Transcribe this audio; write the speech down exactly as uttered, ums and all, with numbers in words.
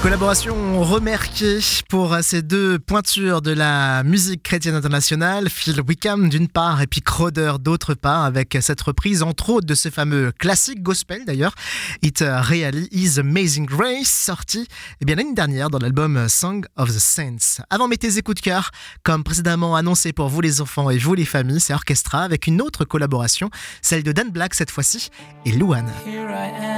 Collaboration remarquée pour ces deux pointures de la musique chrétienne internationale, Phil Wickham d'une part et puis Crowder d'autre part, avec cette reprise entre autres de ce fameux classique gospel d'ailleurs, It Really Is Amazing Grace, sorti eh bien, l'année dernière dans l'album Song of the Saints. Avant, mettez tes coups de cœur, comme précédemment annoncé pour vous les enfants et vous les familles, c'est Orchestra avec une autre collaboration, celle de Dan Black cette fois-ci et Louane.